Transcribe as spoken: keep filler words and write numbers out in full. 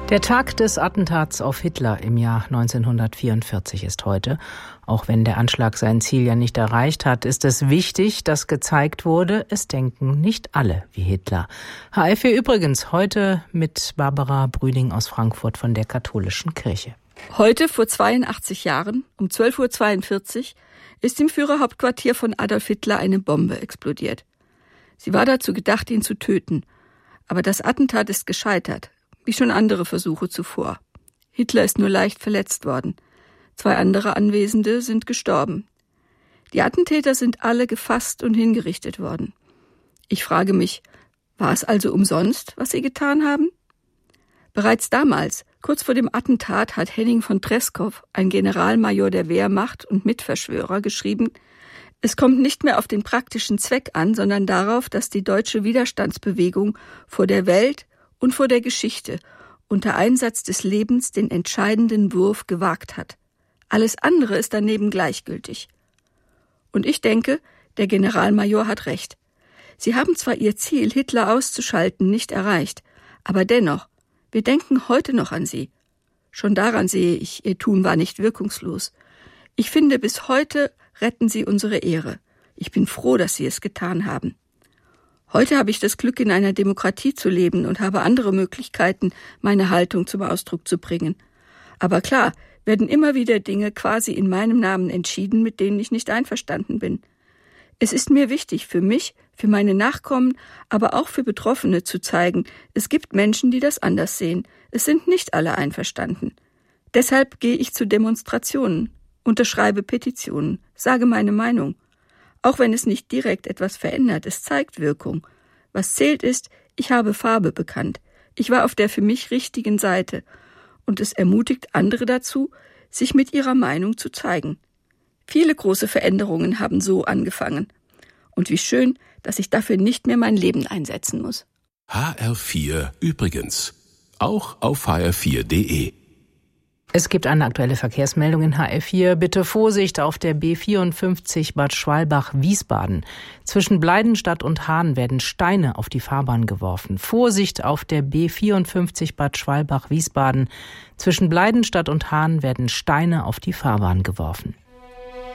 Der Tag des Attentats auf Hitler im Jahr neunzehnhundertvierundvierzig ist heute. Auch wenn der Anschlag sein Ziel ja nicht erreicht hat, ist es wichtig, dass gezeigt wurde, es denken nicht alle wie Hitler. H F vier übrigens heute mit Barbara Brüning aus Frankfurt von der Katholischen Kirche. Heute vor zweiundachtzig Jahren, um zwölf Uhr zweiundvierzig, ist im Führerhauptquartier von Adolf Hitler eine Bombe explodiert. Sie war dazu gedacht, ihn zu töten. Aber das Attentat ist gescheitert, wie schon andere Versuche zuvor. Hitler ist nur leicht verletzt worden. Zwei andere Anwesende sind gestorben. Die Attentäter sind alle gefasst und hingerichtet worden. Ich frage mich, war es also umsonst, was sie getan haben? Bereits damals, kurz vor dem Attentat, hat Henning von Tresckow, ein Generalmajor der Wehrmacht und Mitverschwörer, geschrieben: Es kommt nicht mehr auf den praktischen Zweck an, sondern darauf, dass die deutsche Widerstandsbewegung vor der Welt und vor der Geschichte unter Einsatz des Lebens den entscheidenden Wurf gewagt hat. Alles andere ist daneben gleichgültig. Und ich denke, der Generalmajor hat recht. Sie haben zwar ihr Ziel, Hitler auszuschalten, nicht erreicht, aber dennoch, wir denken heute noch an sie. Schon daran sehe ich, ihr Tun war nicht wirkungslos. Ich finde, bis heute retten sie unsere Ehre. Ich bin froh, dass sie es getan haben. Heute habe ich das Glück, in einer Demokratie zu leben und habe andere Möglichkeiten, meine Haltung zum Ausdruck zu bringen. Aber klar, werden immer wieder Dinge quasi in meinem Namen entschieden, mit denen ich nicht einverstanden bin. Es ist mir wichtig, für mich, für meine Nachkommen, aber auch für Betroffene zu zeigen, es gibt Menschen, die das anders sehen. Es sind nicht alle einverstanden. Deshalb gehe ich zu Demonstrationen, unterschreibe Petitionen, sage meine Meinung. Auch wenn es nicht direkt etwas verändert, es zeigt Wirkung. Was zählt ist, ich habe Farbe bekannt. Ich war auf der für mich richtigen Seite. Und es ermutigt andere dazu, sich mit ihrer Meinung zu zeigen. Viele große Veränderungen haben so angefangen. Und wie schön, dass ich dafür nicht mehr mein Leben einsetzen muss. H R vier übrigens. Auch auf h r vier punkt d e. Es gibt eine aktuelle Verkehrsmeldung in H F vier. Bitte Vorsicht auf der B vierundfünfzig Bad Schwalbach-Wiesbaden. Zwischen Bleidenstadt und Hahn werden Steine auf die Fahrbahn geworfen. Vorsicht auf der B vierundfünfzig Bad Schwalbach-Wiesbaden. Zwischen Bleidenstadt und Hahn werden Steine auf die Fahrbahn geworfen.